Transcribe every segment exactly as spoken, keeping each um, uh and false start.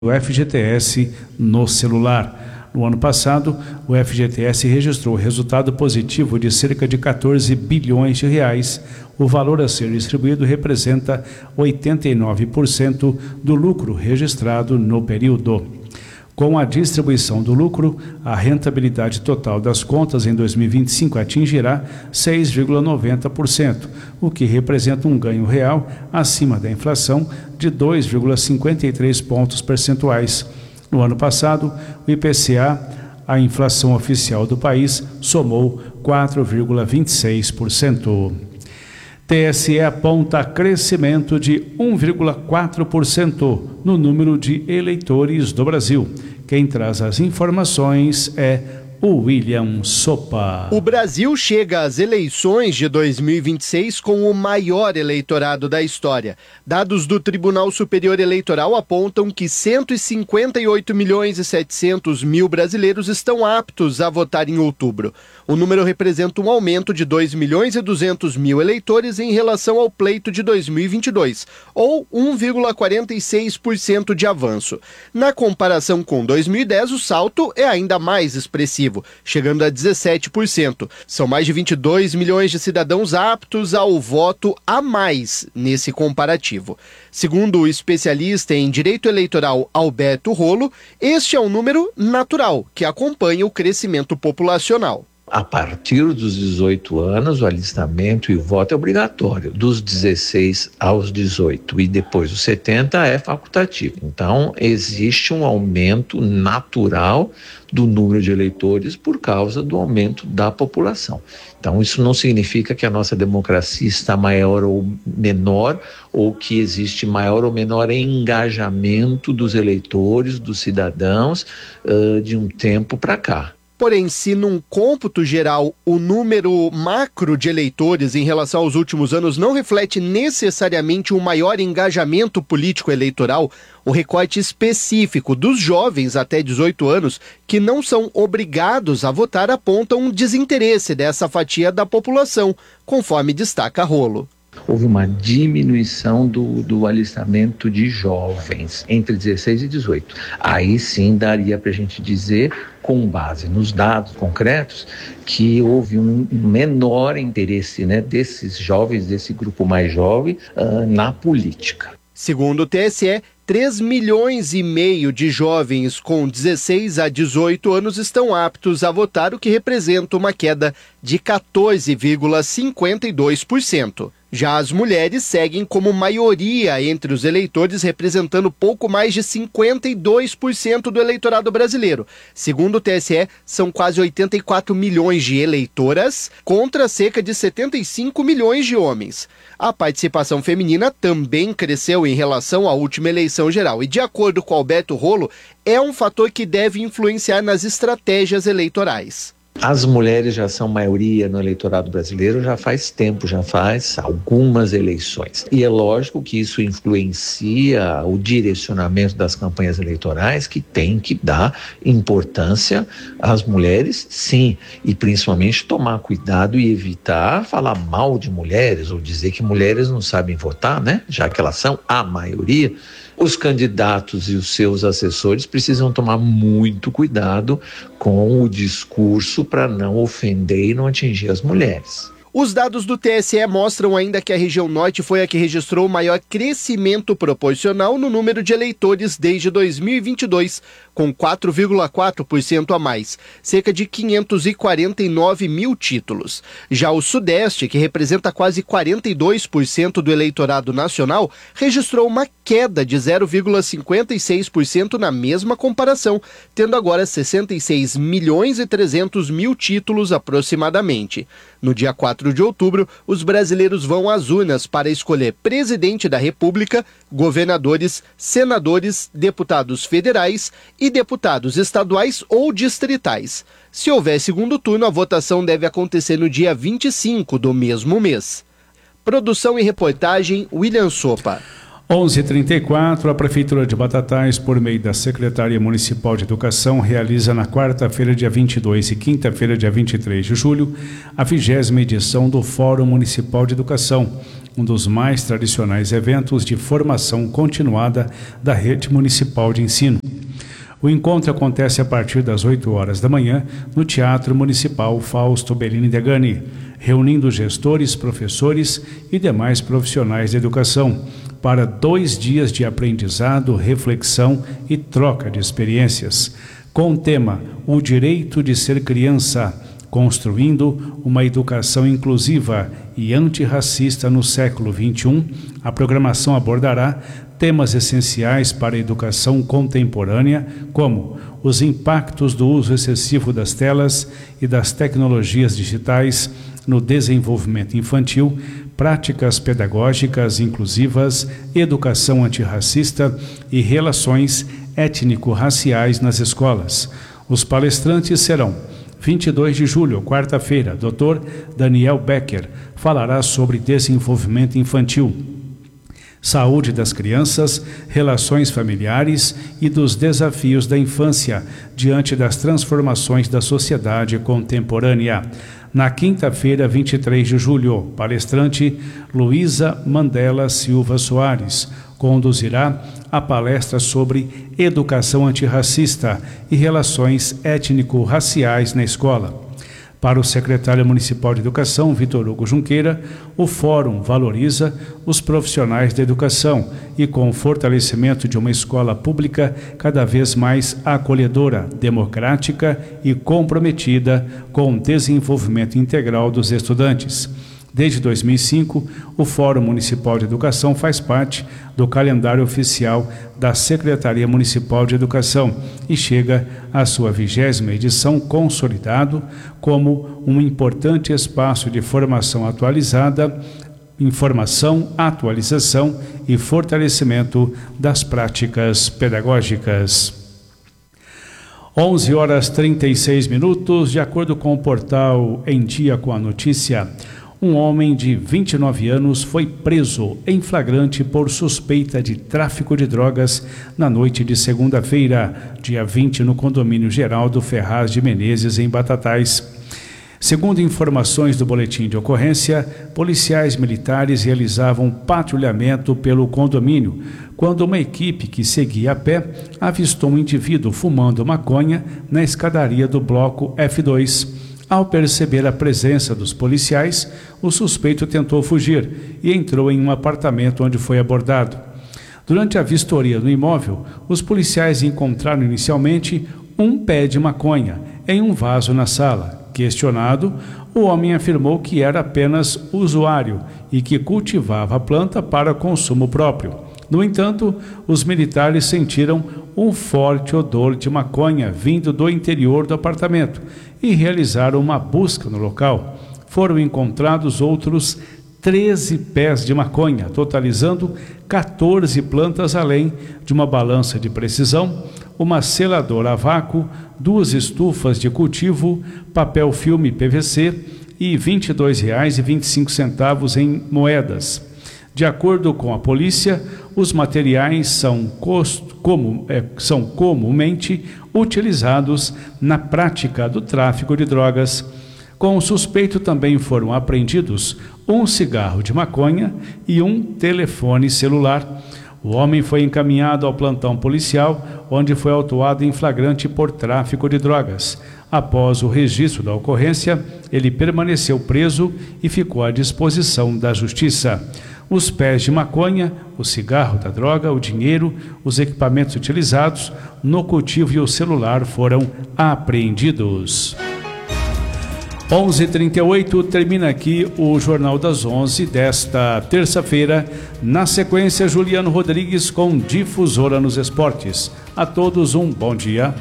do F G T S no celular. No ano passado, o F G T S registrou resultado positivo de cerca de quatorze bilhões de reais. O valor a ser distribuído representa oitenta e nove por cento do lucro registrado no período. Com a distribuição do lucro, a rentabilidade total das contas em dois mil e vinte e cinco atingirá seis vírgula noventa por cento, o que representa um ganho real acima da inflação de dois vírgula cinquenta e três pontos percentuais. No ano passado, o I P C A, a inflação oficial do país, somou quatro vírgula vinte e seis por cento. T S E aponta crescimento de um vírgula quatro por cento no número de eleitores do Brasil. Quem traz as informações é o William Sopa. O Brasil chega às eleições de dois mil e vinte e seis com o maior eleitorado da história. Dados do Tribunal Superior Eleitoral apontam que cento e cinquenta e oito milhões e setecentos mil brasileiros estão aptos a votar em outubro. O número representa um aumento de dois milhões e duzentos mil eleitores em relação ao pleito de dois mil e vinte e dois, ou um vírgula quarenta e seis por cento de avanço. Na comparação com dois mil e dez, o salto é ainda mais expressivo, chegando a dezessete por cento. São mais de vinte e dois milhões de cidadãos aptos ao voto a mais nesse comparativo. Segundo o especialista em direito eleitoral Alberto Rolo, este é um número natural que acompanha o crescimento populacional. A partir dos dezoito anos, o alistamento e o voto é obrigatório. Dos dezesseis aos dezoito e depois dos setenta é facultativo. Então, existe um aumento natural do número de eleitores por causa do aumento da população. Então, isso não significa que a nossa democracia está maior ou menor, ou que existe maior ou menor engajamento dos eleitores, dos cidadãos, uh, de um tempo para cá. Porém, se num cômputo geral o número macro de eleitores em relação aos últimos anos não reflete necessariamente um maior engajamento político eleitoral, o recorte específico dos jovens até dezoito anos que não são obrigados a votar aponta um desinteresse dessa fatia da população, conforme destaca Rolo. Houve uma diminuição do, do alistamento de jovens entre dezesseis e dezoito. Aí sim daria para a gente dizer, com base nos dados concretos, que houve um menor interesse, né, desses jovens, desse grupo mais jovem, uh, na política. Segundo o T S E, três milhões e meio de jovens com dezesseis a dezoito anos estão aptos a votar, o que representa uma queda de quatorze vírgula cinquenta e dois por cento. Já as mulheres seguem como maioria entre os eleitores, representando pouco mais de cinquenta e dois por cento do eleitorado brasileiro. Segundo o T S E, são quase oitenta e quatro milhões de eleitoras contra cerca de setenta e cinco milhões de homens. A participação feminina também cresceu em relação à última eleição geral e, de acordo com Alberto Rolo, é um fator que deve influenciar nas estratégias eleitorais. As mulheres já são maioria no eleitorado brasileiro já faz tempo, já faz algumas eleições. E é lógico que isso influencia o direcionamento das campanhas eleitorais, que tem que dar importância às mulheres, sim, e principalmente tomar cuidado e evitar falar mal de mulheres ou dizer que mulheres não sabem votar, né? Já que elas são a maioria. Os candidatos e os seus assessores precisam tomar muito cuidado com o discurso para não ofender e não atingir as mulheres. Os dados do T S E mostram ainda que a região norte foi a que registrou o maior crescimento proporcional no número de eleitores desde dois mil e vinte e dois, com quatro vírgula quatro por cento a mais, cerca de quinhentos e quarenta e nove mil títulos. Já o sudeste, que representa quase quarenta e dois por cento do eleitorado nacional, registrou uma queda de zero vírgula cinquenta e seis por cento na mesma comparação, tendo agora sessenta e seis milhões e trezentos mil títulos aproximadamente. No dia quatro de outubro, os brasileiros vão às urnas para escolher presidente da República, governadores, senadores, deputados federais e deputados estaduais ou distritais. Se houver segundo turno, a votação deve acontecer no dia vinte e cinco do mesmo mês. Produção e reportagem, William Sopa. onze e trinta e quatro, a Prefeitura de Batatais, por meio da Secretaria Municipal de Educação, realiza na quarta-feira, dia vinte e dois e quinta-feira, dia vinte e três de julho, a vigésima edição do Fórum Municipal de Educação. um dos mais tradicionais eventos de formação continuada da rede municipal de ensino. O encontro acontece a partir das oito horas da manhã no Teatro Municipal Fausto Bellini Degani, reunindo gestores, professores e demais profissionais da educação para dois dias de aprendizado, reflexão e troca de experiências, com o tema O Direito de Ser Criança, construindo uma educação inclusiva e antirracista no século vinte e um. A programação abordará temas essenciais para a educação contemporânea, como os impactos do uso excessivo das telas e das tecnologias digitais no desenvolvimento infantil, práticas pedagógicas inclusivas, educação antirracista e relações étnico-raciais nas escolas. Os palestrantes serão: vinte e dois de julho, quarta-feira, doutor Daniel Becker falará sobre desenvolvimento infantil, saúde das crianças, relações familiares e dos desafios da infância diante das transformações da sociedade contemporânea. Na quinta-feira, vinte e três de julho, palestrante Luísa Mandela Silva Soares conduzirá a palestra sobre educação antirracista e relações étnico-raciais na escola. Para o secretário municipal de Educação, Vitor Hugo Junqueira, o Fórum valoriza os profissionais da educação e com o fortalecimento de uma escola pública cada vez mais acolhedora, democrática e comprometida com o desenvolvimento integral dos estudantes. Desde dois mil e cinco, o Fórum Municipal de Educação faz parte do calendário oficial da Secretaria Municipal de Educação e chega à sua vigésima edição consolidado como um importante espaço de formação atualizada, informação, atualização e fortalecimento das práticas pedagógicas. onze horas e trinta e seis minutos, de acordo com o portal Em Dia com a Notícia, um homem de vinte e nove anos foi preso em flagrante por suspeita de tráfico de drogas na noite de segunda-feira, dia vinte, no condomínio Geraldo Ferraz de Menezes, em Batatais. Segundo informações do boletim de ocorrência, policiais militares realizavam patrulhamento pelo condomínio, quando uma equipe que seguia a pé avistou um indivíduo fumando maconha na escadaria do bloco F dois. Ao perceber a presença dos policiais, o suspeito tentou fugir e entrou em um apartamento onde foi abordado. Durante a vistoria no imóvel, os policiais encontraram inicialmente um pé de maconha em um vaso na sala. Questionado, o homem afirmou que era apenas usuário e que cultivava a planta para consumo próprio. No entanto, os militares sentiram um forte odor de maconha vindo do interior do apartamento e realizaram uma busca no local. Foram encontrados outros treze pés de maconha, totalizando quatorze plantas, além de uma balança de precisão, uma seladora a vácuo, duas estufas de cultivo, papel filme P V C e vinte e dois reais e vinte e cinco centavos em moedas. De acordo com a polícia, os materiais são, cost... Como, é, são comumente utilizados na prática do tráfico de drogas. Com o suspeito também foram apreendidos um cigarro de maconha e um telefone celular. O homem foi encaminhado ao plantão policial, onde foi autuado em flagrante por tráfico de drogas. Após o registro da ocorrência, ele permaneceu preso e ficou à disposição da Justiça. Os pés de maconha, o cigarro da droga, o dinheiro, os equipamentos utilizados no cultivo e o celular foram apreendidos. onze e trinta e oito, termina aqui o Jornal das onze desta terça-feira. Na sequência, Juliano Rodrigues com Difusora nos Esportes. A todos um bom dia.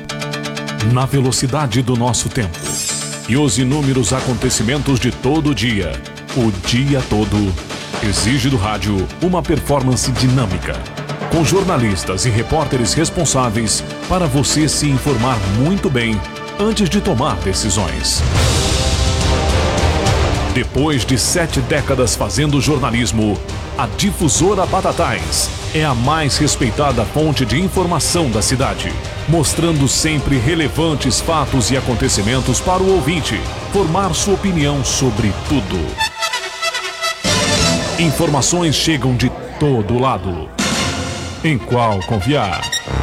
Na velocidade do nosso tempo e os inúmeros acontecimentos de todo dia, o dia todo, exige do rádio uma performance dinâmica, com jornalistas e repórteres responsáveis para você se informar muito bem antes de tomar decisões. Depois de sete décadas fazendo jornalismo, a Difusora Batatais é a mais respeitada fonte de informação da cidade, mostrando sempre relevantes fatos e acontecimentos para o ouvinte formar sua opinião sobre tudo. Informações chegam de todo lado. Em qual confiar?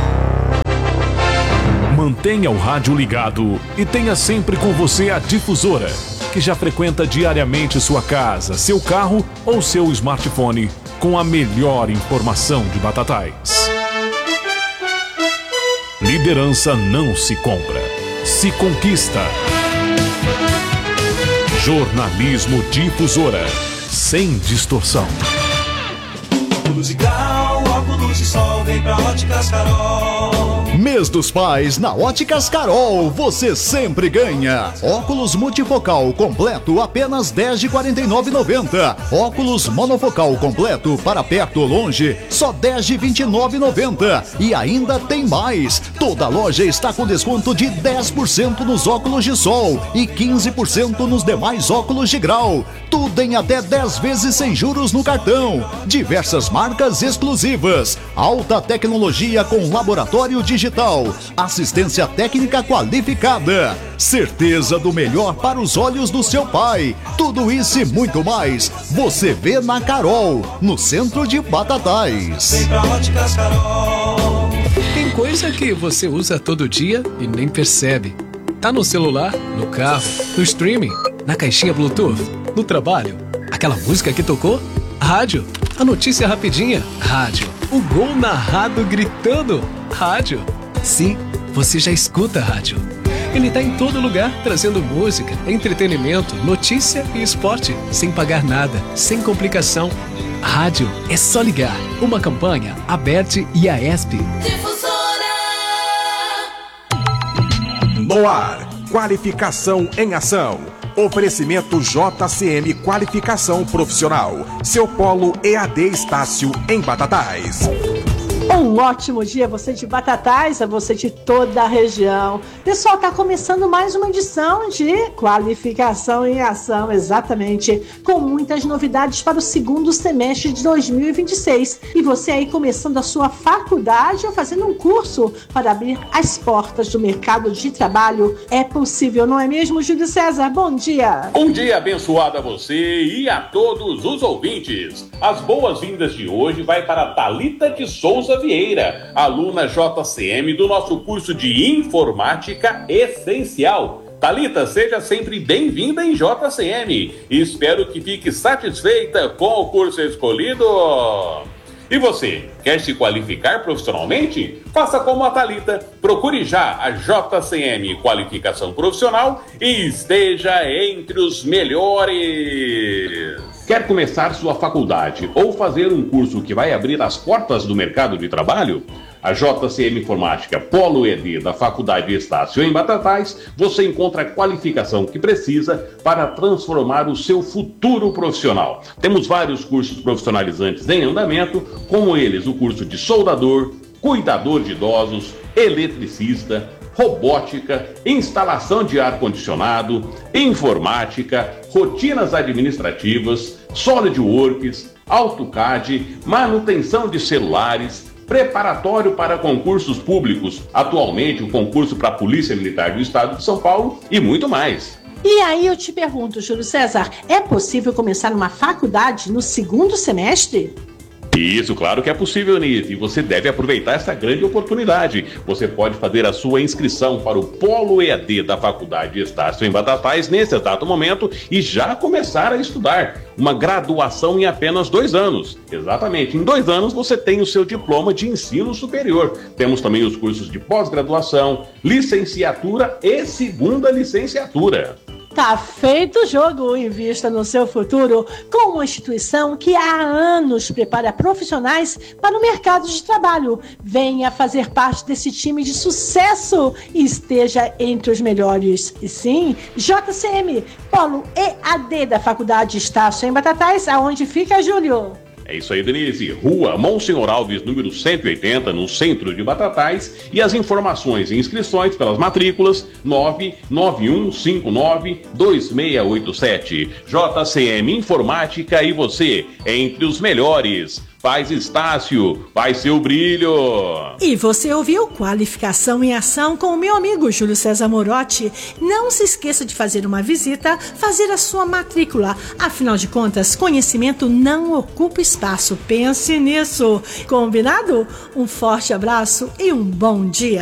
Mantenha o rádio ligado e tenha sempre com você a Difusora, que já frequenta diariamente sua casa, seu carro ou seu smartphone com a melhor informação de Batatais. Liderança não se compra, se conquista. Jornalismo Difusora, sem distorção. Óculos de grau, óculos de sol, vem pra Óticas Carol. Mês dos Pais na Óticas Carol, você sempre ganha. Óculos multifocal completo apenas dez de quarenta e nove reais e noventa centavos. Óculos monofocal completo para perto ou longe, só dez de vinte e nove reais e noventa centavos. E ainda tem mais. Toda loja está com desconto de dez por cento nos óculos de sol e quinze por cento nos demais óculos de grau. Tudo em até dez vezes sem juros no cartão. Diversas marcas exclusivas. Alta tecnologia com laboratório digital. Assistência técnica qualificada. Certeza do melhor para os olhos do seu pai. Tudo isso e muito mais você vê na Carol, no centro de Batatais. Vem pra Óticas Carol. Tem coisa que você usa todo dia e nem percebe. Tá no celular, no carro, no streaming, na caixinha Bluetooth, no trabalho. Aquela música que tocou? Rádio. A notícia rapidinha? Rádio. O gol narrado gritando? Rádio. Sim, você já escuta rádio. Ele tá em todo lugar, trazendo música, entretenimento, notícia e esporte, sem pagar nada, sem complicação. Rádio é só ligar. Uma campanha, Aberte e a ESP. No ar, Qualificação em Ação. Oferecimento J C M Qualificação Profissional. Seu polo E A D Estácio em Batatais. Um ótimo dia, você de Batatais, a você de toda a região. Pessoal, está começando mais uma edição de Qualificação em Ação, exatamente, com muitas novidades para o segundo semestre de dois mil e vinte e seis. E você aí começando a sua faculdade ou fazendo um curso para abrir as portas do mercado de trabalho, é possível, não é mesmo, Júlio César? Bom dia! Bom dia abençoado a você e a todos os ouvintes. As boas-vindas de hoje vai para Thalita de Souza Vieira, aluna J C M do nosso curso de Informática Essencial. Thalita, seja sempre bem-vinda em J C M e espero que fique satisfeita com o curso escolhido. E você, quer se qualificar profissionalmente? Faça como a Thalita, procure já a J C M Qualificação Profissional e esteja entre os melhores. Quer começar sua faculdade ou fazer um curso que vai abrir as portas do mercado de trabalho? A J C M Informática Polo E D da Faculdade Estácio em Batatais, você encontra a qualificação que precisa para transformar o seu futuro profissional. Temos vários cursos profissionalizantes em andamento, como eles o curso de soldador, cuidador de idosos, eletricista, robótica, instalação de ar-condicionado, informática, rotinas administrativas, SolidWorks, AutoCAD, manutenção de celulares, preparatório para concursos públicos, atualmente o concurso para a Polícia Militar do Estado de São Paulo e muito mais. E aí eu te pergunto, Júlio César, é possível começar uma faculdade no segundo semestre? Isso, claro que é possível, Nise, e você deve aproveitar essa grande oportunidade. Você pode fazer a sua inscrição para o Polo E A D da Faculdade Estácio em Batatais nesse exato momento e já começar a estudar. Uma graduação em apenas dois anos. Exatamente, em dois anos você tem o seu diploma de ensino superior. Temos também os cursos de pós-graduação, licenciatura e segunda licenciatura. Tá feito o jogo, invista no seu futuro com uma instituição que há anos prepara profissionais para o mercado de trabalho. Venha fazer parte desse time de sucesso e esteja entre os melhores. E sim, J C M, Polo E A D da Faculdade Estácio em Batatais, aonde fica, Júlio? É isso aí, Denise. Rua Monsenhor Alves, número cento e oitenta, no centro de Batatais. E as informações e inscrições pelas matrículas nove nove um cinco nove dois seis oito sete. J C M Informática e você, entre os melhores. Faz Estácio, faz seu brilho. E você ouviu Qualificação em Ação com o meu amigo Júlio César Morotti. Não se esqueça de fazer uma visita, fazer a sua matrícula. Afinal de contas, conhecimento não ocupa espaço. Pense nisso. Combinado? Um forte abraço e um bom dia.